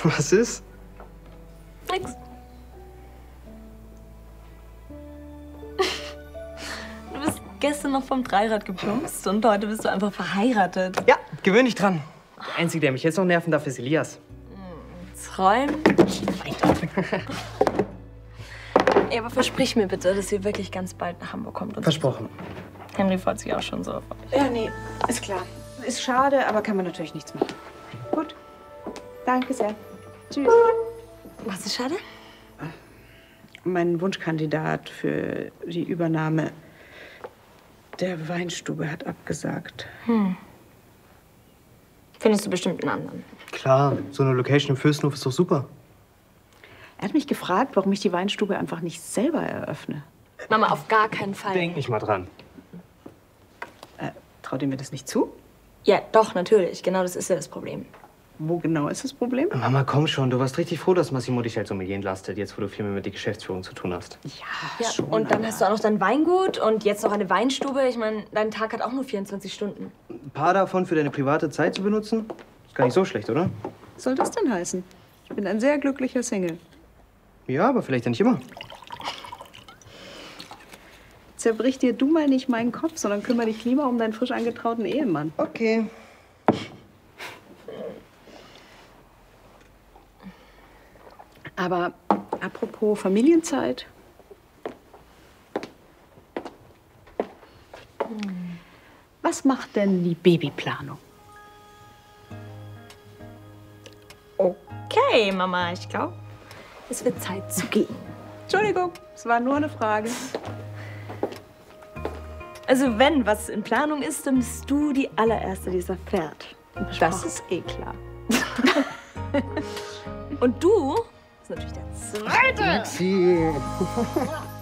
Was ist? Nix. Du bist gestern noch vom Dreirad geplumpst und heute bist du einfach verheiratet. Ja, gewöhn dich dran. Der Einzige, der mich jetzt noch nerven darf, ist Elias. Träumen. Ey, aber versprich mir bitte, dass ihr wirklich ganz bald nach Hamburg kommt. Und Versprochen. Henry freut sich auch schon so auf euch. Ja, nee, ist klar. Ist schade, aber kann man natürlich nichts machen. Gut. Danke sehr. Tschüss. Was ist schade? Mein Wunschkandidat für die Übernahme der Weinstube hat abgesagt. Findest du bestimmt einen anderen. Klar, so eine Location im Fürstenhof ist doch super. Er hat mich gefragt, warum ich die Weinstube einfach nicht selber eröffne. Mama, auf gar keinen Fall. Denk nicht mal dran. Traut ihr mir das nicht zu? Ja, doch, natürlich. Genau das ist ja das Problem. Wo genau ist das Problem? Mama, komm schon. Du warst richtig froh, dass Massimo dich als Sommelier entlastet, jetzt wo du viel mehr mit der Geschäftsführung zu tun hast. Ja, Ja, schon. und dann aber- hast du auch noch dein Weingut und jetzt noch eine Weinstube. Ich meine, dein Tag hat auch nur 24 Stunden. Ein paar davon für deine private Zeit zu benutzen, ist gar nicht so schlecht, oder? Was soll das denn heißen? Ich bin ein sehr glücklicher Single. Ja, aber vielleicht ja nicht immer. Zerbrich dir du mal nicht meinen Kopf, sondern kümmere dich lieber um deinen frisch angetrauten Ehemann. Okay. Aber apropos Familienzeit. Was macht denn die Babyplanung? Okay, Mama, ich glaube, es wird Zeit zu gehen. Entschuldigung, es war nur eine Frage. Also wenn was in Planung ist, dann bist du die allererste, die es erfährt. Das ist eh klar. Und du bist natürlich der Zweite. Maxi.